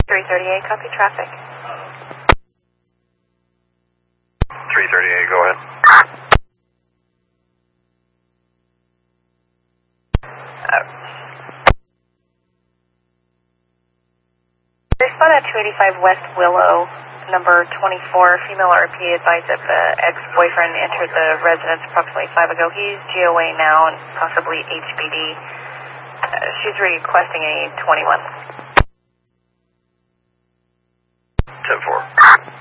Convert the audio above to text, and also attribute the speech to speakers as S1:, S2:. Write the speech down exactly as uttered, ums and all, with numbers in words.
S1: three thirty-eight, copy traffic.
S2: three thirty-eight, go ahead.
S1: Uh, Respond at two eighty-five West Willow, number twenty-four, female R P advised that the ex-boyfriend entered the residence approximately five ago. He's G O A now and possibly H B D. Uh, she's requesting a twenty-one.
S2: ten four.